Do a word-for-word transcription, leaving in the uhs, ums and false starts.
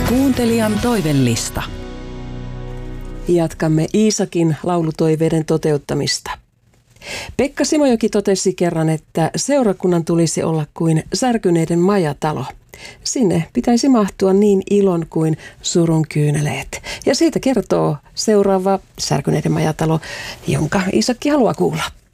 Kuuntelijan toivellista. Jatkamme Iisakin laulutoiveiden toteuttamista. Pekka Simojoki totesi kerran, että seurakunnan tulisi olla kuin särkyneiden majatalo. Sinne pitäisi mahtua niin ilon kuin surun kyyneleet. Ja siitä kertoo seuraava särkyneiden majatalo, jonka Iisakki haluaa kuulla.